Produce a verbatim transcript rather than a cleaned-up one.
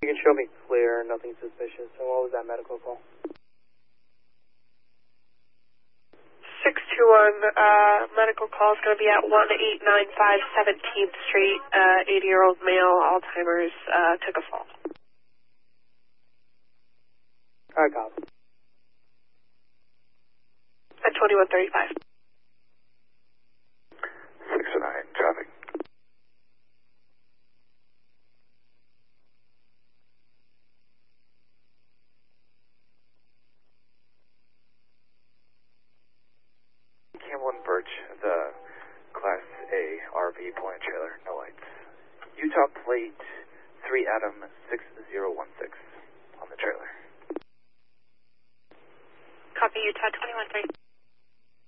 You can show me clear, nothing suspicious. So what was that medical call? six two one, uh, medical call is going to be at one eight nine five seventeenth Street. Uh, eighty-year-old male, Alzheimer's, uh, took a fall. Alright, copy. At twenty-one thirty-five. six oh nine, traffic. Cam one Birch, the Class A R V pulling trailer, no lights. Utah plate three Adam six zero one six on the trailer. Copy, Utah twenty-one thirty.